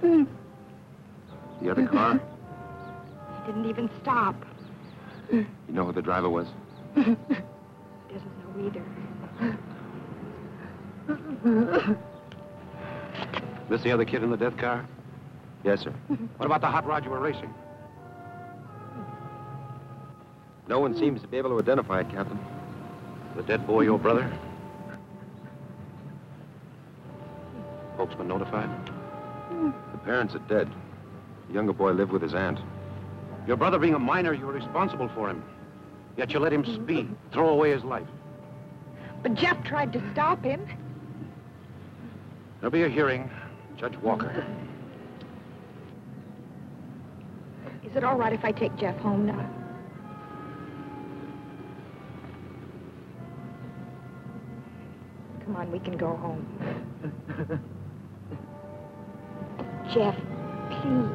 The other car? He didn't even stop. You know who the driver was? Doesn't know either. This the other kid in the death car? Yes, sir. What about the hot rod you were racing? No one seems to be able to identify it, Captain. The dead boy your brother? Folks been notified? The parents are dead. The younger boy lived with his aunt. Your brother being a minor, you were responsible for him. Yet you let him speed, throw away his life. But Jeff tried to stop him. There'll be a hearing. Judge Walker. Is it all right if I take Jeff home now? Come on, we can go home. Jeff, please.